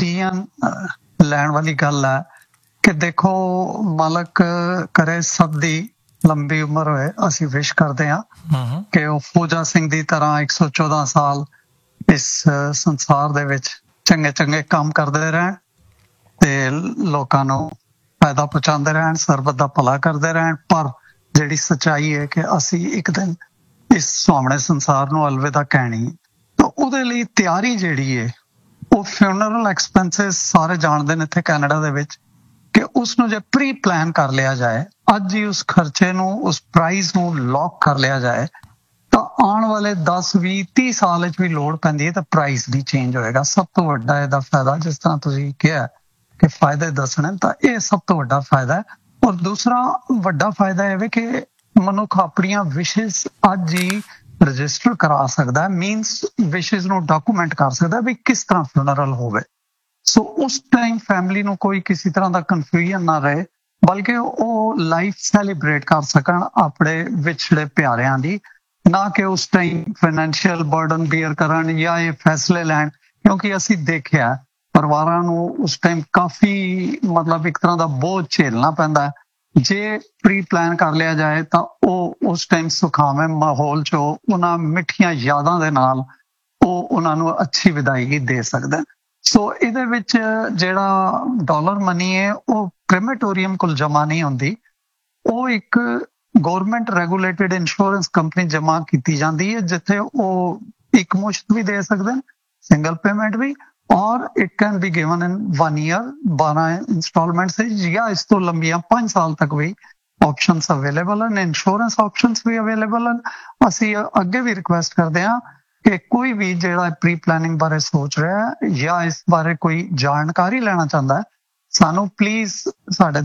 Decision लैण वाली गल है कि देखो मालक करे सब दी लंबी उम्र होए। असीं विश करदे हां कि ਉਹ ਫੌਜਾ ਸਿੰਘ ਦੀ ਤਰ੍ਹਾਂ 114 ਸਾਲ ਇਸ ਸੰਸਾਰ ਦੇ ਵਿੱਚ ਚੰਗੇ ਚੰਗੇ ਕੰਮ ਕਰਦੇ ਰਹਿਣ ਤੇ ਲੋਕਾਂ ਨੂੰ ਫਾਇਦਾ ਪਹੁੰਚਾਉਂਦੇ ਰਹਿਣ, ਸਰਬਤ ਦਾ ਭਲਾ ਕਰਦੇ ਰਹਿਣ। ਪਰ ਜਿਹੜੀ ਸੱਚਾਈ ਹੈ ਕਿ ਅਸੀਂ ਇੱਕ ਦਿਨ ਇਸ ਸੁਹਾਵਣੇ ਸੰਸਾਰ ਨੂੰ ਅਲਵਿਦਾ ਕਹਿਣੀ, ਤਾਂ ਉਹਦੇ ਲਈ ਤਿਆਰੀ ਜਿਹੜੀ ਹੈ ਉਹ ਫਿਊਨਰਲ ਐਕਸਪੈਂਸਿਸ ਸਾਰੇ ਜਾਣਦੇ ਨੇ ਇੱਥੇ ਕੈਨੇਡਾ ਦੇ ਵਿੱਚ ਕਿ ਉਸਨੂੰ ਜੇ ਪ੍ਰੀ ਪਲਾਨ ਕਰ ਲਿਆ ਜਾਏ, ਅੱਜ ਹੀ ਉਸ ਖਰਚੇ ਨੂੰ, ਉਸ ਪ੍ਰਾਈਸ ਨੂੰ ਲੌਕ ਕਰ ਲਿਆ ਜਾਏ, ਤਾਂ ਆਉਣ ਵਾਲੇ 10, 20, 30 ਸਾਲ ਵਿੱਚ ਵੀ ਲੋੜ ਪੈਂਦੀ ਹੈ ਤਾਂ ਪ੍ਰਾਈਸ ਨਹੀਂ ਚੇਂਜ ਹੋਏਗਾ। ਸਭ ਤੋਂ ਵੱਡਾ ਇਹਦਾ ਫਾਇਦਾ, ਜਿਸ ਤਰ੍ਹਾਂ ਤੁਸੀਂ ਕਿਹਾ ਕਿ ਫਾਇਦੇ ਦੱਸਣੇ, ਤਾਂ ਇਹ ਸਭ ਤੋਂ ਵੱਡਾ ਫਾਇਦਾ ਹੈ। ਔਰ ਦੂਸਰਾ ਵੱਡਾ ਫਾਇਦਾ ਇਹ ਵੀ ਕਿ ਮਨੁੱਖ ਆਪਣੀਆਂ ਵਿਸ਼ੇਸ ਅੱਜ ਹੀ ਰਜਿਸਟਰ ਕਰਾ ਸਕਦਾ, ਮੀਨਸ ਵਿਸ਼ੇਸ ਨੂੰ ਡਾਕੂਮੈਂਟ ਕਰ ਸਕਦਾ ਵੀ ਕਿਸ ਤਰ੍ਹਾਂ ਫਿਊਨਰਲ ਹੋਵੇ। ਸੋ ਉਸ ਟਾਈਮ ਫੈਮਿਲੀ ਨੂੰ ਕੋਈ ਕਿਸੇ ਤਰ੍ਹਾਂ ਦਾ ਕਨਫਿਊਜ਼ਨ ਨਾ ਰਹੇ, ਬਲਕਿ ਉਹ ਲਾਈਫ ਸੈਲੀਬ੍ਰੇਟ ਕਰ ਸਕਣ ਆਪਣੇ ਵਿਛੜੇ ਪਿਆਰਿਆਂ ਦੀ, ਨਾ ਕਿ ਉਸ ਟਾਈਮ ਫਾਈਨੈਂਸ਼ੀਅਲ ਬਰਡਨ ਬੀਅਰ ਕਰਨ ਜਾਂ ਇਹ ਫੈਸਲੇ ਲੈਣ। ਕਿਉਂਕਿ ਅਸੀਂ ਦੇਖਿਆ ਪਰਿਵਾਰਾਂ ਨੂੰ ਉਸ ਟਾਈਮ ਕਾਫੀ ਮਤਲਬ ਇੱਕ ਤਰ੍ਹਾਂ ਦਾ ਬੋਝ ਝੇਲਣਾ ਪੈਂਦਾ। ਜੇ ਪ੍ਰੀ ਪਲਾਨ ਕਰ ਲਿਆ ਜਾਏ ਤਾਂ ਉਹ ਉਸ ਟਾਈਮ ਸੁਖਾਵੇਂ ਮਾਹੌਲ 'ਚ ਉਹਨਾਂ ਮਿੱਠੀਆਂ ਯਾਦਾਂ ਦੇ ਨਾਲ ਉਹ ਉਹਨਾਂ ਨੂੰ ਅੱਛੀ ਵਿਦਾਇਗੀ ਦੇ ਸਕਦਾ। ਸੋ ਇਹਦੇ ਵਿੱਚ ਜਿਹੜਾ ਡਾਲਰ ਮਨੀ ਹੈ ਉਹ ਕ੍ਰੇਮੇਟੋਰੀਅਮ ਕੋਲ ਜਮ੍ਹਾਂ ਨਹੀਂ ਹੁੰਦੀ, ਉਹ ਇੱਕ ਗਵਰਨਮੈਂਟ ਰੈਗੂਲੇਟਿਡ ਇੰਸ਼ੋਰੈਂਸ ਕੰਪਨੀ ਜਮ੍ਹਾਂ ਕੀਤੀ ਜਾਂਦੀ ਹੈ, ਜਿੱਥੇ ਉਹ ਇੱਕ ਮੁਸ਼ਤ ਵੀ ਦੇ ਸਕਦੇ ਨੇ, ਸਿੰਗਲ ਪੇਮੈਂਟ ਵੀ, ਔਰ it can be given in 1 year 12 instalments ਜਾਂ ਇਸ ਤੋਂ ਲੰਬੀਆਂ 5 ਸਾਲ ਤੱਕ ਵੀ ਆਪਸ਼ਨਸ ਅਵੇਲੇਬਲ ਹਨ। ਇੰਸ਼ੋਰੈਂਸ ਆਪਸ਼ਨਸ ਵੀ ਅਵੇਲੇਬਲ ਹਨ। ਅਸੀਂ ਅੱਗੇ ਵੀ ਰਿਕੁਐਸਟ ਕਰਦੇ ਹਾਂ ਕਿ ਕੋਈ ਵੀ ਜਿਹੜਾ ਪ੍ਰੀ ਪਲਾਨਿੰਗ ਬਾਰੇ ਸੋਚ ਰਿਹਾ ਹੈ ਜਾਂ ਇਸ ਬਾਰੇ ਕੋਈ ਜਾਣਕਾਰੀ ਲੈਣਾ ਚਾਹੁੰਦਾ ਹੈ, ਸਾਨੂੰ ਪਲੀਜ਼ ਸਾਡੇ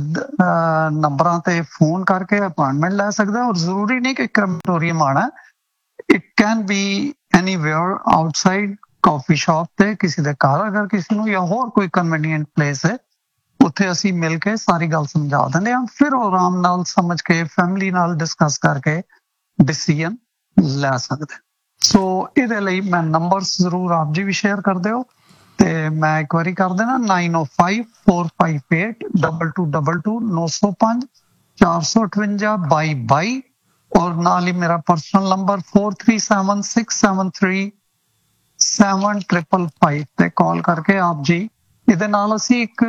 ਨੰਬਰਾਂ ਤੇ ਫੋਨ ਕਰਕੇ ਅਪਾਇੰਟਮੈਂਟ ਲੈ ਸਕਦਾ। ਔਰ ਜ਼ਰੂਰੀ ਨਹੀਂ ਕਿ ਕ੍ਰੇਮੇਟੋਰੀਅਮ ਆਉਣਾ, it can be anywhere outside, coffee shop ਤੇ, ਕਿਸੇ ਦੇ ਘਰ, ਅਗਰ ਕਿਸੇ ਨੂੰ ਜਾਂ ਹੋਰ ਕੋਈ ਕਨਵੀਨੀਐਂਟ ਪਲੇਸ ਹੈ, ਉੱਥੇ ਅਸੀਂ ਮਿਲ ਕੇ ਸਾਰੀ ਗੱਲ ਸਮਝਾ ਦਿੰਦੇ ਹਾਂ। ਫਿਰ ਉਹ ਆਰਾਮ ਨਾਲ ਸਮਝ ਕੇ ਫੈਮਿਲੀ ਨਾਲ ਡਿਸਕਸ ਕਰਕੇ ਡਿਸੀਜਨ ਲੈ ਸਕਦੇ। ਸੋ ਇਹਦੇ ਲਈ ਮੈਂ ਨੰਬਰਸ ਜ਼ਰੂਰ ਆਪ ਜੀ ਵੀ ਸ਼ੇਅਰ ਕਰ ਦਿਓ ਤੇ ਮੈਂ ਇੱਕ ਵਾਰੀ ਕਰ ਦੇਣਾ 9054582222 905 458 2222 ਔਰ ਨਾਲ ਹੀ ਮੇਰਾ ਪਰਸਨਲ ਨੰਬਰ 4376737555 ਤੇ ਕਾਲ ਕਰਕੇ ਆਪ ਜੀ, ਇਹਦੇ ਨਾਲ ਅਸੀਂ ਇੱਕ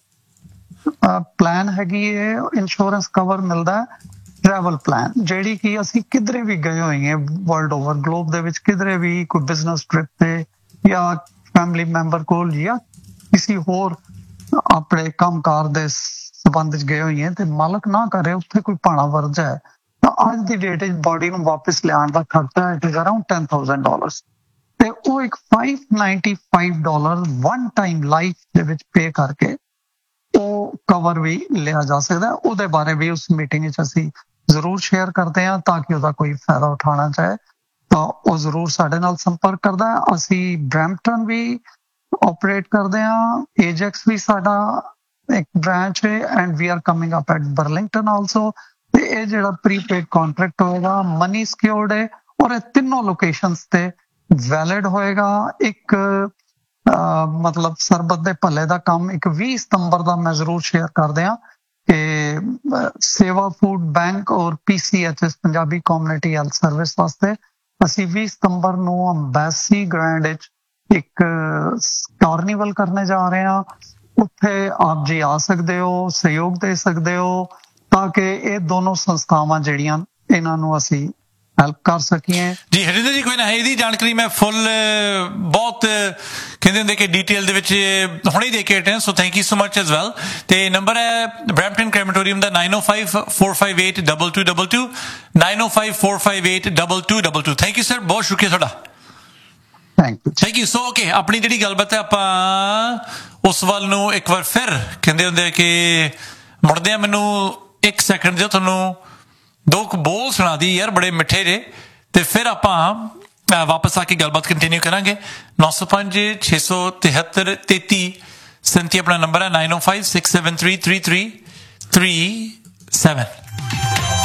ਪਲਾਨ ਹੈਗੀ ਹੈ, ਇੰਸ਼ੋਰੈਂਸ ਕਵਰ ਮਿਲਦਾ ਹੈ, ਟਰੈਵਲ ਪਲਾਨ, ਜਿਹੜੀ ਕਿ ਅਸੀਂ ਕਿਧਰੇ ਵੀ ਗਏ ਹੋਏ ਹਾਂ ਵਰਲਡ ਓਵਰ ਗਲੋਬ ਦੇ ਵਿੱਚ, ਕਿਧਰੇ ਵੀ ਕੋਈ ਬਿਜ਼ਨਸ ਟ੍ਰਿਪ ਤੇ ਜਾਂ ਫੈਮਿਲੀ ਮੈਂਬਰ ਕੋਲ ਜਾਂ ਕਿਸੇ ਹੋਰ ਆਪਣੇ ਕੰਮਕਾਰ ਦੇ ਸੰਬੰਧ 'ਚ ਗਏ ਹੋਏ ਹਾਂ ਤੇ ਮਾਲਕ ਨਾ ਕਰੇ ਉੱਥੇ ਕੋਈ ਭਾਣਾ ਵਰਜਾ ਹੈ, ਤਾਂ ਅੱਜ ਦੀ ਡੇਟ 'ਚ ਬਾਡੀ ਨੂੰ ਵਾਪਿਸ ਲਿਆਉਣ ਦਾ ਖਰਚਾ ਇਟ ਇਜ਼ ਅਰਾਊਂਡ $10,000 ਤੇ ਉਹ ਇੱਕ $595 ਵਨ ਟਾਈਮ ਲਾਈਫ ਦੇ ਵਿੱਚ ਪੇ ਕਰਕੇ ਉਹ ਕਵਰ ਵੀ ਲਿਆ ਜਾ ਸਕਦਾ। ਉਹਦੇ ਬਾਰੇ ਵੀ ਉਸ ਮੀਟਿੰਗ ਵਿੱਚ ਅਸੀਂ ਜ਼ਰੂਰ ਸ਼ੇਅਰ ਕਰਦੇ ਹਾਂ, ਤਾਂ ਕਿ ਉਹਦਾ ਕੋਈ ਫਾਇਦਾ ਉਠਾਉਣਾ ਚਾਹੇ ਤਾਂ ਉਹ ਜ਼ਰੂਰ ਸਾਡੇ ਨਾਲ ਸੰਪਰਕ ਕਰਦਾ ਹੈ। ਅਸੀਂ ਬਰੈਂਪਟਨ ਵੀ ਆਪਰੇਟ ਕਰਦੇ ਹਾਂ, ਏਜੈਕਸ ਵੀ ਸਾਡਾ ਇੱਕ ਬ੍ਰਾਂਚ ਹੈ, and we are coming up at Burlington also. ਤੇ ਇਹ ਜਿਹੜਾ ਪ੍ਰੀਪੇਡ ਕੰਟਰੈਕਟ ਹੋਏਗਾ ਮਨੀ ਸਿਕਿਉਰਡ ਹੈ ਔਰ ਇਹ ਤਿੰਨੋਂ ਲੋਕੇਸ਼ਨਸ ਤੇ ਵੈਲਿਡ ਹੋਏਗਾ। ਇੱਕ ਮਤਲਬ ਸਰਬਤ ਦੇ ਭਲੇ ਦਾ ਕੰਮ ਇੱਕ 20 ਸਤੰਬਰ ਦਾ ਮੈਂ ਜ਼ਰੂਰ ਸ਼ੇਅਰ ਕਰਦੇ ਹਾਂ ਕਿ ਸੇਵਾ ਫੂਡ ਬੈਂਕ ਔਰ PCHS Punjabi community health service ਵਾਸਤੇ ਅਸੀਂ 20 ਸਤੰਬਰ ਨੂੰ ਅੰਬੈਸੀ ਗ੍ਰੈਂਡ ਵਿੱਚ ਇੱਕ ਕਾਰਨੀਵਲ ਕਰਨੇ ਜਾ ਰਹੇ ਹਾਂ। ਉੱਥੇ ਆਪ ਜੀ ਆ ਸਕਦੇ ਹੋ, ਸਹਿਯੋਗ ਦੇ ਸਕਦੇ ਹੋ, ਤਾਂ ਕਿ ਇਹ ਦੋਨੋਂ ਸੰਸਥਾਵਾਂ ਜਿਹੜੀਆਂ ਇਹਨਾਂ ਨੂੰ ਅਸੀਂ ਹੈਲਪ ਕਰ ਸਕੀਏ। ਜੀ ਹਰਿੰਦਰ ਜੀ, ਕੋਈ ਨਾ ਇਹਦੀ ਜਾਣਕਾਰੀ ਮੈਂ ਫੁੱਲ ਬਹੁਤ ਕਹਿੰਦੇ ਹੁੰਦੇ ਕਿ ਡਿਟੇਲ ਦੇ ਵਿੱਚ ਹੁਣੇ ਦੇ ਕੇ ਹਟੇ, so thank you so much as well. ਤੇ ਨੰਬਰ ਹੈ Brampton ਕ੍ਰੈਮੇਟੋਰੀਅਮ the 9054582222 9054582222। Thank you sir, ਬਹੁਤ ਸ਼ੁਕਰੀਆ ਤੁਹਾਡਾ। Thank you. ਸੋ ਓਕੇ, ਆਪਣੀ ਜਿਹੜੀ ਗੱਲਬਾਤ ਹੈ ਆਪਾਂ ਉਸ ਵੱਲ ਨੂੰ ਇੱਕ ਵਾਰ ਫਿਰ ਕਹਿੰਦੇ ਹੁੰਦੇ ਕਿ ਮੁੜਦੇ ਆ। ਮੈਨੂੰ 1 ਸੈਕਿੰਡ ਦਿਓ, ਤੁਹਾਨੂੰ 2 ਬੋਲ ਸੁਣਾ ਦੀ ਯਾਰ, ਬੜੇ ਮਿੱਠੇ ਜੇ, ਤੇ ਫਿਰ ਆਪਾਂ ਵਾਪਸ ਆ ਕੇ ਗੱਲਬਾਤ ਕੰਟੀਨਿਊ ਕਰਾਂਗੇ। 905-673-3337 ਆਪਣਾ ਨੰਬਰ ਹੈ, 9056733337।